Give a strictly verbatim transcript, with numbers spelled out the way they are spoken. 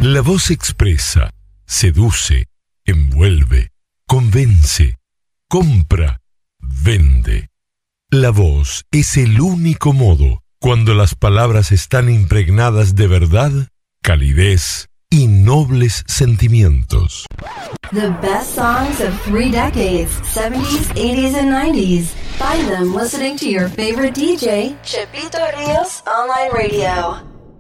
La voz expresa, seduce, envuelve, convence, compra, vende. La voz es el único modo cuando las palabras están impregnadas de verdad, calidez y nobles sentimientos. The best songs of three decades, seventies, eighties, and nineties. Find them listening to your favorite D J, Chepito Rios Online Radio.